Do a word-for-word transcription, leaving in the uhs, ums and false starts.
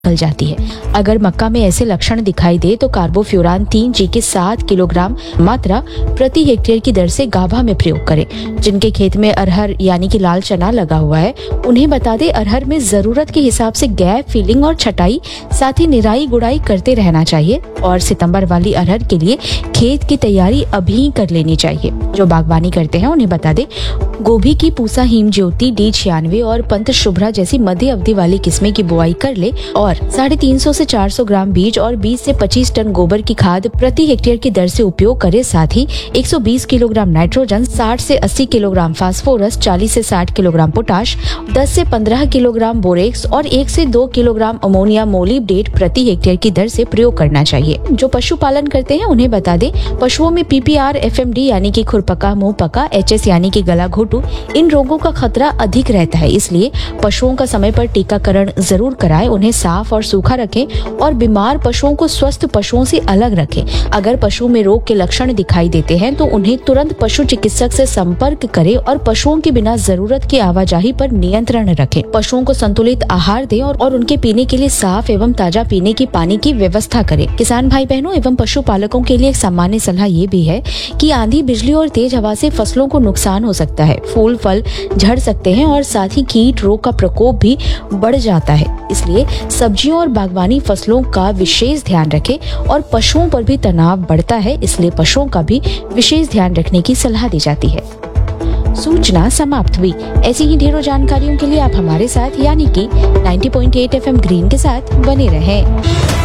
निकल जाती है। अगर मक्का में ऐसे लक्षण दिखाई दे तो कार्बोफ्यूरान तीन जी के सात किलोग्राम मात्रा प्रति हेक्टेयर की दर से गाभा में प्रयोग करें। जिनके खेत में अरहर यानी कि लाल चना लगा हुआ है उन्हें बता दें अरहर में जरूरत के हिसाब से गैप फिलिंग और छटाई साथ ही निराई गुड़ाई करते रहना चाहिए। और सितंबर वाली अरहर के लिए खेत की तैयारी अभी कर लेनी चाहिए। जो बागवानी करते हैं उन्हें बता दें गोभी की पूसा हिम ज्योति डी छियानवे और पंत शुभ्रा जैसी मध्य अवधि वाली किस्में की बुआई कर ले और साढ़े तीन सौ से चार सौ ग्राम बीज और बीस से पच्चीस टन गोबर की खाद प्रति हेक्टेयर की दर से उपयोग करे। साथ ही एक सौ बीस किलोग्राम नाइट्रोजन, साठ से अस्सी किलोग्राम फास्फोरस, चालीस से साठ किलोग्राम पोटाश, दस से पंद्रह किलोग्राम बोरेक्स और एक से दो किलोग्राम अमोनिया मोलिब्डेट प्रति हेक्टेयर की दर से प्रयोग करना चाहिए। जो पशुपालन करते हैं उन्हें बता दें पशुओं में पीपीआर, एफएमडी यानी कि खुरपका, मुंह पका, एचएस यानी कि गला घोटू, इन रोगों का खतरा अधिक रहता है। इसलिए पशुओं का समय पर टीकाकरण जरूर कराएं, उन्हें साफ और सूखा रखें और बीमार पशुओं को स्वस्थ पशुओं से अलग रखें। अगर पशु में रोग के लक्षण दिखाई देते हैं तो उन्हें तुरंत पशु चिकित्सक से संपर्क करें और पशुओं की बिना जरूरत की आवाजाही पर नियंत्रण रखें। पशुओं को संतुलित आहार दें और, और उनके पीने के लिए साफ एवं ताजा पीने की पानी की व्यवस्था करें। किसान भाई बहनों एवं पशुपालकों के लिए एक सामान्य सलाह ये भी है कि आंधी, बिजली और तेज हवा से फसलों को नुकसान हो सकता है, फूल फल झड़ सकते हैं और साथ ही कीट रोग का प्रकोप भी बढ़ जाता है। इसलिए सब्जियों और बागवानी फसलों का विशेष ध्यान रखें और पशुओं पर भी तनाव बढ़ता है, इसलिए पशुओं का भी विशेष ध्यान रखने की सलाह दी जाती है। सूचना समाप्त हुई। ऐसी ही ढेरों जानकारियों के लिए आप हमारे साथ यानी कि नब्बे पॉइंट आठ एफएम ग्रीन के साथ बने रहें।